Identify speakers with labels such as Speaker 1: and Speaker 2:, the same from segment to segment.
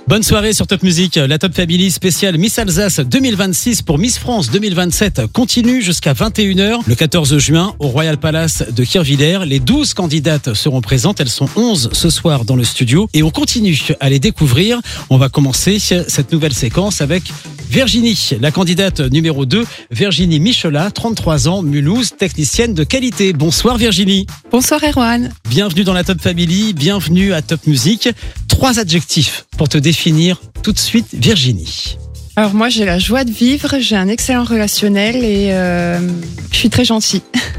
Speaker 1: Bonne soirée sur Top Music. La Top Family spéciale Miss Alsace 2026 pour Miss France 2027 continue jusqu'à 21h. Le 14 juin, au Royal Palace de Kirchwiller, les 12 candidates seront présentes. Elles sont 11 ce soir dans le studio et on continue à les découvrir. On va commencer cette nouvelle séquence avec Virginie, la candidate numéro 2, Virginie Michelat, 33 ans, Mulhouse, technicienne de qualité. Bonsoir Virginie.
Speaker 2: Bonsoir Erwan.
Speaker 1: Bienvenue dans la Top Family, bienvenue à Top Music. 3 adjectifs pour te définir tout de suite, Virginie.
Speaker 2: Alors moi j'ai la joie de vivre, j'ai un excellent relationnel et je suis très gentille.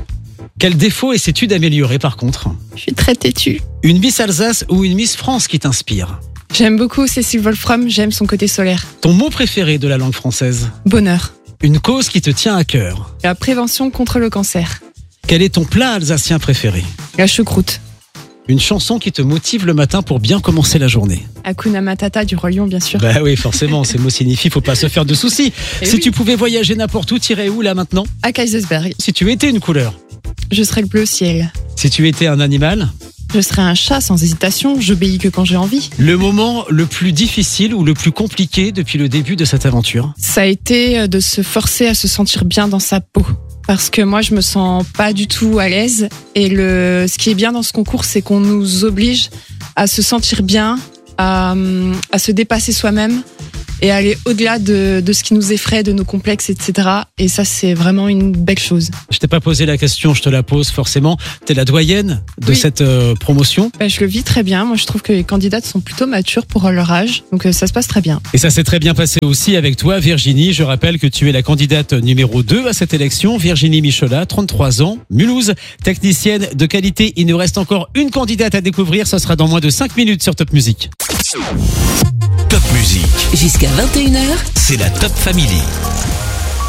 Speaker 1: Quel défaut essaies-tu d'améliorer par contre?
Speaker 2: Je suis très têtue.
Speaker 1: Une Miss Alsace ou une Miss France qui t'inspire?
Speaker 2: J'aime beaucoup Cécile Wolfram, j'aime son côté solaire.
Speaker 1: Ton mot préféré de la langue française?
Speaker 2: Bonheur.
Speaker 1: Une cause qui te tient à cœur?
Speaker 2: La prévention contre le cancer.
Speaker 1: Quel est ton plat alsacien préféré?
Speaker 2: La choucroute.
Speaker 1: Une chanson qui te motive le matin pour bien commencer la journée?
Speaker 2: Hakuna Matata du Roi Lion bien sûr.
Speaker 1: Bah oui, forcément, ces mots signifient faut pas se faire de soucis.
Speaker 2: Et
Speaker 1: Si
Speaker 2: oui.
Speaker 1: tu pouvais voyager n'importe où, t'irais où là maintenant?
Speaker 2: À Kaisersberg.
Speaker 1: Si tu étais une couleur?
Speaker 2: Je serai le bleu ciel.
Speaker 1: Si tu étais un animal?
Speaker 2: Je serai un chat sans hésitation, j'obéis que quand j'ai envie.
Speaker 1: Le moment le plus difficile ou le plus compliqué depuis le début de cette aventure?
Speaker 2: Ça a été de se forcer à se sentir bien dans sa peau. Parce que moi, je me sens pas du tout à l'aise. Et ce qui est bien dans ce concours, c'est qu'on nous oblige à se sentir bien, à se dépasser soi-même et à aller au-delà de ce qui nous effraie, de nos complexes, etc. Et ça, c'est vraiment une belle chose.
Speaker 1: Je t'ai pas posé la question, je te la pose forcément. T'es la doyenne de
Speaker 2: Oui.
Speaker 1: cette promotion.
Speaker 2: Ben, je le vis très bien. Moi, je trouve que les candidates sont plutôt matures pour leur âge. Donc, ça se passe très bien.
Speaker 1: Et ça s'est très bien passé aussi avec toi, Virginie. Je rappelle que tu es la candidate numéro 2 à cette élection. Virginie Michelat, 33 ans, Mulhouse, technicienne de qualité. Il nous reste encore une candidate à découvrir. Ça sera dans moins de 5 minutes sur Top Music.
Speaker 3: Top Music,
Speaker 4: Jusqu'à 21h,
Speaker 3: c'est la Top Family.